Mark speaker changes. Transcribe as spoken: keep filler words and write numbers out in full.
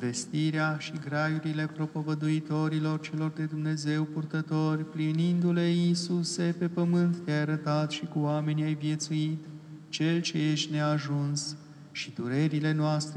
Speaker 1: vestirea și graiurile propovăduitorilor celor de Dumnezeu purtători, plinindu-le, Iisuse, pe pământ te-ai arătat și cu oamenii ai viețuit, Cel ce ești neajuns, și durerile noastre